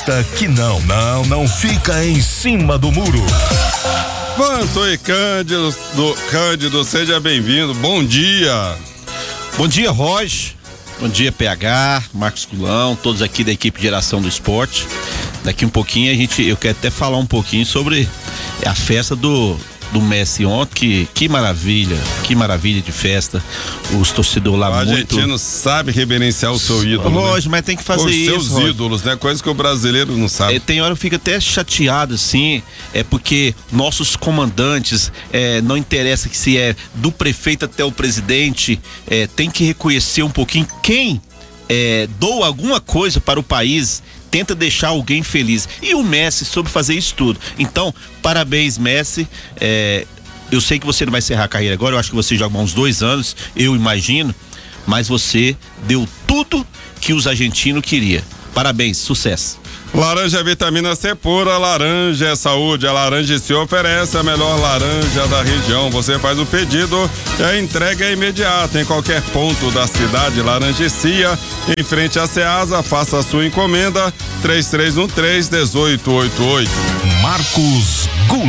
acredita que não fica em cima do muro. Vanto e Cândido, seja bem-vindo, bom dia. Bom dia, Roger, bom dia, PH, Marcos Culão, todos aqui da equipe de Geração do Esporte. Daqui um pouquinho eu quero até falar um pouquinho sobre a festa do Messi ontem, que maravilha de festa. Os torcedores lá o argentino sabe reverenciar o seu ídolo, Lógico, né? Mas tem que fazer isso. Os seus ídolos, né? Coisa que o brasileiro não sabe. Tem hora que fica até chateado, assim, porque nossos comandantes, não interessa que se é do prefeito até o presidente, tem que reconhecer um pouquinho quem doa alguma coisa para o país, tenta deixar alguém feliz. E o Messi soube fazer isso tudo. Então, parabéns, Messi. Eu sei que você não vai encerrar a carreira agora, eu acho que você joga há uns 2 anos, eu imagino, mas você deu tudo que os argentinos queriam. Parabéns, sucesso. Laranja é vitamina C pura, laranja é saúde, a Laranja se oferece a melhor laranja da região. Você faz o pedido e a entrega é imediata em qualquer ponto da cidade. Laranjecia, em frente à Ceasa, faça a sua encomenda, 3313-1888. Marcos Goulart.